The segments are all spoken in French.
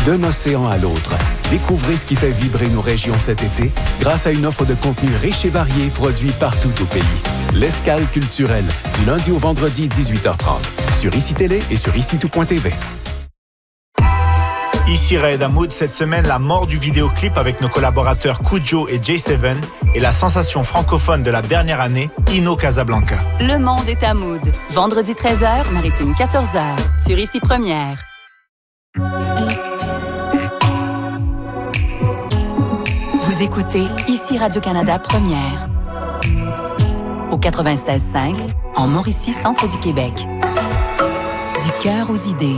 D'un océan à l'autre, découvrez ce qui fait vibrer nos régions cet été grâce à une offre de contenu riche et varié produit partout au pays. L'Escale culturelle, du lundi au vendredi 18h30, sur ICI Télé et sur ICI2.tv. Ici Raed Hamoud, cette semaine, la mort du vidéoclip avec nos collaborateurs Kujo et J7 et la sensation francophone de la dernière année, Ino Casablanca. Le monde est Hamoud. Vendredi 13h, Maritime 14h, sur ICI Première. Vous écoutez ICI Radio-Canada Première. Au 96.5, en Mauricie, centre du Québec. Du cœur aux idées.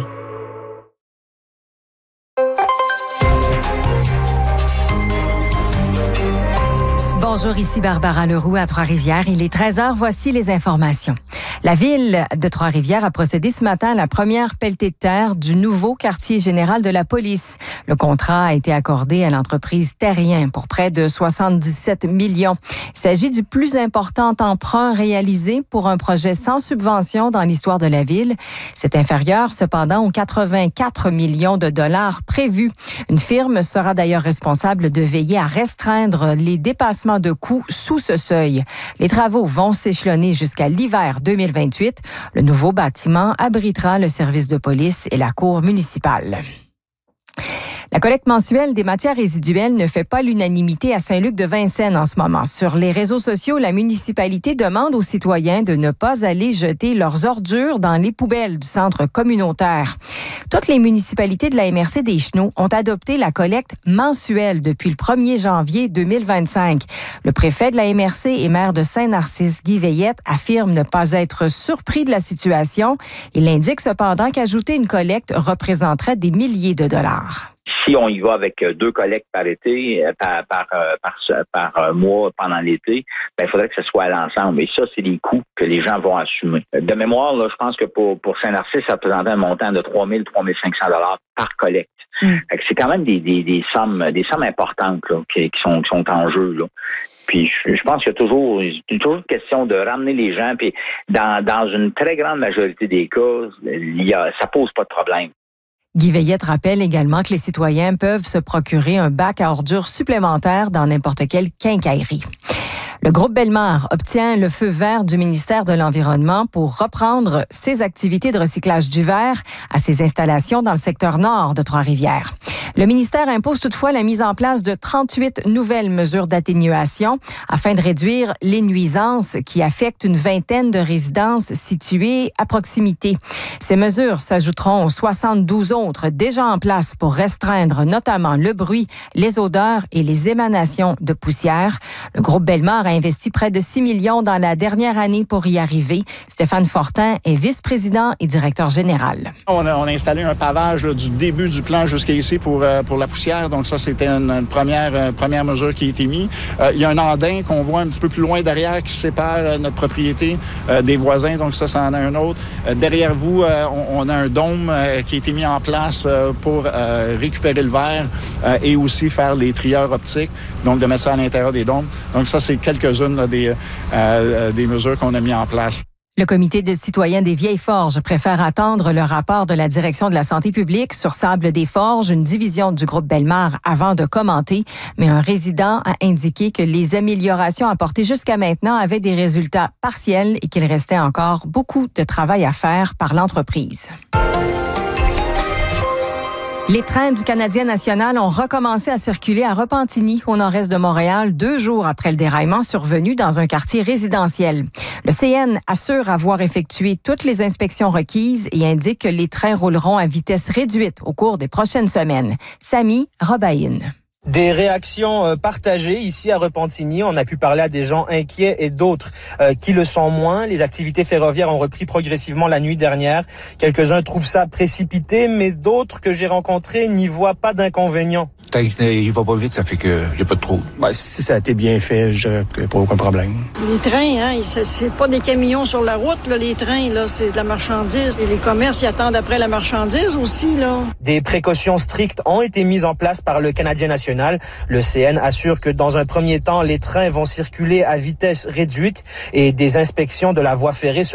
Bonjour, ici Barbara Leroux à Trois-Rivières. Il est 13h, voici les informations. La ville de Trois-Rivières a procédé ce matin à la première pelletée de terre du nouveau quartier général de la police. Le contrat a été accordé à l'entreprise Terrien pour près de 77 millions. Il s'agit du plus important emprunt réalisé pour un projet sans subvention dans l'histoire de la ville. C'est inférieur cependant aux 84 millions de dollars prévus. Une firme sera d'ailleurs responsable de veiller à restreindre les dépassements de coûts sous ce seuil. Les travaux vont s'échelonner jusqu'à l'hiver 2028. Le nouveau bâtiment abritera le service de police et la cour municipale. La collecte mensuelle des matières résiduelles ne fait pas l'unanimité à Saint-Luc-de-Vincennes en ce moment. Sur les réseaux sociaux, la municipalité demande aux citoyens de ne pas aller jeter leurs ordures dans les poubelles du centre communautaire. Toutes les municipalités de la MRC des Chenaux ont adopté la collecte mensuelle depuis le 1er janvier 2025. Le préfet de la MRC et maire de Saint-Narcisse, Guy Veillette, affirme ne pas être surpris de la situation. Il indique cependant qu'ajouter une collecte représenterait des milliers de dollars. Si on y va avec 2 collectes par été, par mois pendant l'été, il faudrait que ce soit à l'ensemble. Et ça, c'est des coûts que les gens vont assumer. De mémoire, là, je pense que pour Saint-Narcisse, ça représentait un montant de 3 000 3 500 $ par collecte. C'est quand même des sommes importantes là, qui sont en jeu. Là. Puis je pense qu'il y a toujours une question de ramener les gens. Puis dans une très grande majorité des cas, ça pose pas de problème. Guy Veillette rappelle également que les citoyens peuvent se procurer un bac à ordures supplémentaire dans n'importe quelle quincaillerie. Le groupe Bellemare obtient le feu vert du ministère de l'Environnement pour reprendre ses activités de recyclage du verre à ses installations dans le secteur nord de Trois-Rivières. Le ministère impose toutefois la mise en place de 38 nouvelles mesures d'atténuation afin de réduire les nuisances qui affectent une vingtaine de résidences situées à proximité. Ces mesures s'ajouteront aux 72 autres déjà en place pour restreindre notamment le bruit, les odeurs et les émanations de poussière. Le groupe Bellemare a investi près de 6 millions dans la dernière année pour y arriver. Stéphane Fortin est vice-président et directeur général. On a installé un pavage là, du début du plan jusqu'à ici pour la poussière. Donc ça, c'était une première mesure qui a été mise. Il y a un andin qu'on voit un petit peu plus loin derrière qui sépare notre propriété des voisins. Donc ça en a un autre. Derrière vous, on a un dôme qui a été mis en place pour récupérer le verre et aussi faire les trieurs optiques. Donc de mettre ça à l'intérieur des dômes. Donc ça, c'est quelques-unes là, des mesures qu'on a mis en place. Le comité de citoyens des Vieilles-Forges préfère attendre le rapport de la direction de la santé publique sur Sables-des-Forges, une division du groupe Bellemare, avant de commenter. Mais un résident a indiqué que les améliorations apportées jusqu'à maintenant avaient des résultats partiels et qu'il restait encore beaucoup de travail à faire par l'entreprise. Les trains du Canadien national ont recommencé à circuler à Repentigny, au nord-est de Montréal, 2 jours après le déraillement survenu dans un quartier résidentiel. Le CN assure avoir effectué toutes les inspections requises et indique que les trains rouleront à vitesse réduite au cours des prochaines semaines. Samy Robaïne. Des réactions partagées ici à Repentigny. On a pu parler à des gens inquiets et d'autres qui le sont moins. Les activités ferroviaires ont repris progressivement la nuit dernière. Quelques-uns trouvent ça précipité, mais d'autres que j'ai rencontrés n'y voient pas d'inconvénient. Il va pas vite, ça fait qu'il n'y a pas de trou. Si ça a été bien fait, je dirais qu'il n'y a pas aucun problème. Les trains, c'est pas des camions sur la route, là, les trains, là, c'est de la marchandise. Et les commerces, ils attendent après la marchandise aussi, là. Des précautions strictes ont été mises en place par le Canadien national. Le CN assure que dans un premier temps, les trains vont circuler à vitesse réduite et des inspections de la voie ferrée